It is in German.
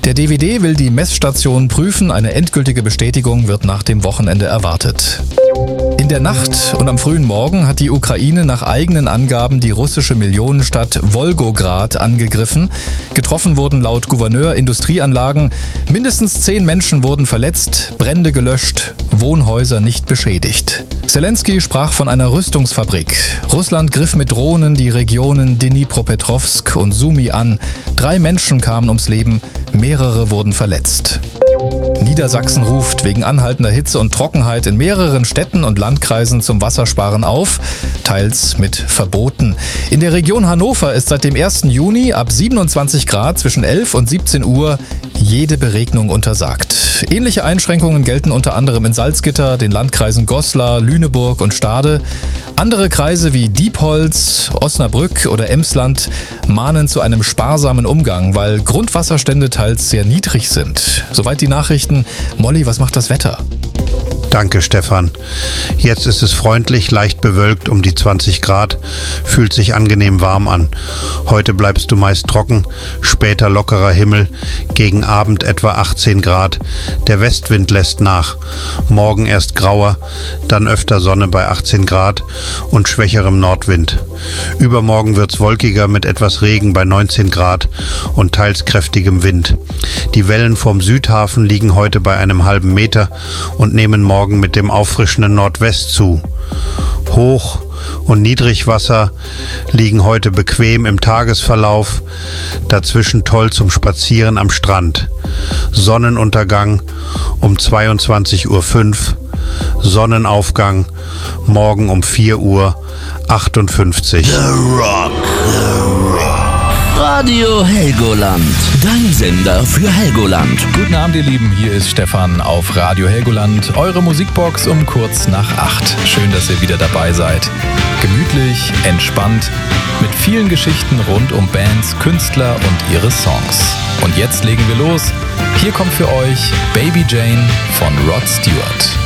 Der DWD will die Messstation prüfen. Eine endgültige Bestätigung wird nach dem Wochenende erwartet. In der Nacht und am frühen Morgen hat die Ukraine nach eigenen Angaben die russische Millionenstadt Wolgograd angegriffen. Getroffen wurden laut Gouverneur Industrieanlagen. Mindestens 10 Menschen wurden verletzt, Brände gelöscht, Wohnhäuser nicht beschädigt. Zelensky sprach von einer Rüstungsfabrik. Russland griff mit Drohnen die Regionen Dnipropetrovsk und Sumy an. 3 Menschen kamen ums Leben, mehrere wurden verletzt. Niedersachsen ruft wegen anhaltender Hitze und Trockenheit in mehreren Städten und Landkreisen zum Wassersparen auf, teils mit Verboten. In der Region Hannover ist seit dem 1. Juni ab 27 Grad zwischen 11 und 17 Uhr jede Beregnung untersagt. Ähnliche Einschränkungen gelten unter anderem in Salzgitter, den Landkreisen Goslar, Lüneburg und Stade. Andere Kreise wie Diepholz, Osnabrück oder Emsland mahnen zu einem sparsamen Umgang, weil Grundwasserstände teils sehr niedrig sind. Soweit die Nachrichten. Molly, was macht das Wetter? Danke, Stefan. Jetzt ist es freundlich, leicht bewölkt um die 20 Grad, fühlt sich angenehm warm an. Heute bleibst du meist trocken, später lockerer Himmel, gegen Abend etwa 18 Grad. Der Westwind lässt nach. Morgen erst grauer, dann öfter Sonne bei 18 Grad und schwächerem Nordwind. Übermorgen wird's wolkiger mit etwas Regen bei 19 Grad und teils kräftigem Wind. Die Wellen vom Südhafen liegen heute bei einem halben Meter und nehmen morgen mit dem auffrischenden Nordwest zu. Hoch- und Niedrigwasser liegen heute bequem im Tagesverlauf, dazwischen toll zum Spazieren am Strand. Sonnenuntergang um 22:05 Uhr, Sonnenaufgang morgen um 4:58 Uhr. The Rock. Radio Helgoland, dein Sender für Helgoland. Guten Abend, ihr Lieben, hier ist Stefan auf Radio Helgoland, eure Musikbox um kurz nach 8. Schön, dass ihr wieder dabei seid. Gemütlich, entspannt, mit vielen Geschichten rund um Bands, Künstler und ihre Songs. Und jetzt legen wir los. Hier kommt für euch Baby Jane von Rod Stewart.